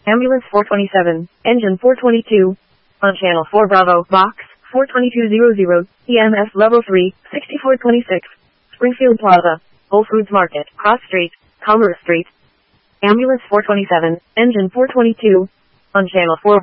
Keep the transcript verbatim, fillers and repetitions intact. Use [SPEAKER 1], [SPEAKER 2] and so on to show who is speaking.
[SPEAKER 1] Ambulance four twenty-seven, engine four twenty-two. On channel four Bravo, box four twenty-two hundred, E M S level three, sixty-four twenty-six. Springfield Plaza, Whole Foods Market, Cross Street, Commerce Street. Ambulance four twenty-seven, engine four twenty-two. On channel four